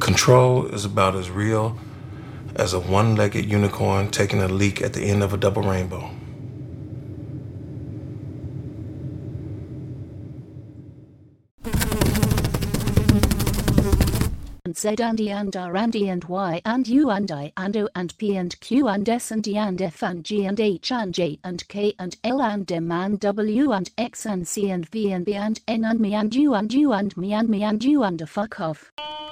Control is about as real as a one-legged unicorn taking a leak at the end of a double rainbow. And Z and E and R and E and Y and U and I and O and P and Q and S and D and F and G and H and J and K and L and M and W and X and C and V and B and N and me and you and me and you and a fuck off.